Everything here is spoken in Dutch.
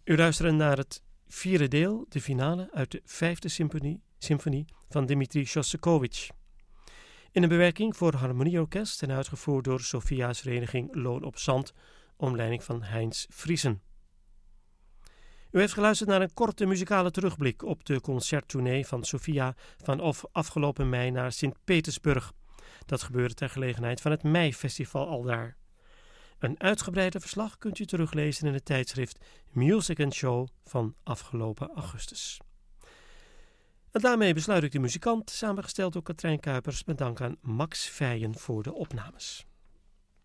U luistert naar het vierde deel, de finale uit de vijfde symfonie van Dmitri Shostakovich. In een bewerking voor harmonieorkest en uitgevoerd door Sofia's vereniging Loon op Zand, onder leiding van Heinz Friesen. U heeft geluisterd naar een korte muzikale terugblik op de concerttournee van Sofia van afgelopen mei naar Sint-Petersburg. Dat gebeurde ter gelegenheid van het Meifestival aldaar. Een uitgebreider verslag kunt u teruglezen in het tijdschrift Music & Show van afgelopen augustus. En daarmee besluit ik de muzikant, samengesteld door Katrijn Kuipers, met dank aan Max Feijen voor de opnames.